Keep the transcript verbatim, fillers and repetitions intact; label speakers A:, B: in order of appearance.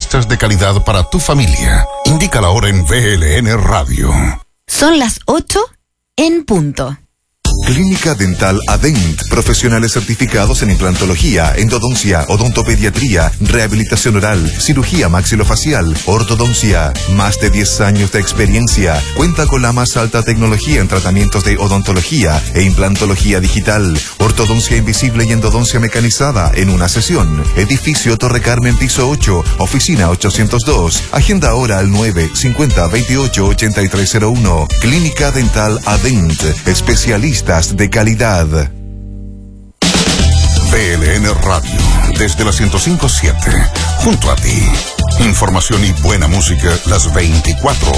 A: especialistas de calidad para tu familia. Indica la hora en V L N Radio.
B: Son las ocho en punto.
C: Clínica Dental Adent. Profesionales certificados en implantología, endodoncia, odontopediatría, rehabilitación oral, cirugía maxilofacial, ortodoncia. Más de diez años de experiencia. Cuenta con la más alta tecnología en tratamientos de odontología e implantología digital, ortodoncia invisible y endodoncia mecanizada en una sesión. Edificio Torre Carmen, piso ocho, oficina ochocientos dos. Agenda ahora al nueve cincuenta veintiocho ochenta y tres cero uno. Clínica Dental Adent. Especialistas de calidad.
A: V L N Radio, desde la ciento cinco punto siete, junto a ti. Información y buena música las veinticuatro